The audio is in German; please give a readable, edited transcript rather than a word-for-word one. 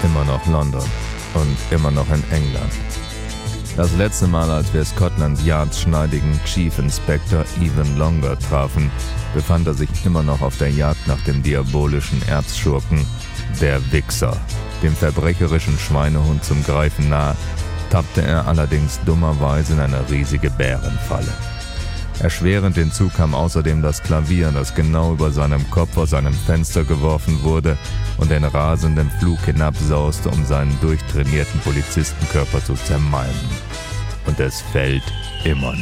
immer noch London und immer noch in England. Das letzte Mal, als wir Scotland Yards schneidigen Chief Inspector Even Longer trafen, befand er sich immer noch auf der Jagd nach dem diabolischen Erzschurken, der Wichser. Dem verbrecherischen Schweinehund zum Greifen nahe, tappte er allerdings dummerweise in eine riesige Bärenfalle. Erschwerend hinzu kam außerdem das Klavier, das genau über seinem Kopf aus einem Fenster geworfen wurde und in rasendem Flug hinabsauste, um seinen durchtrainierten Polizistenkörper zu zermalmen. Und es fällt immer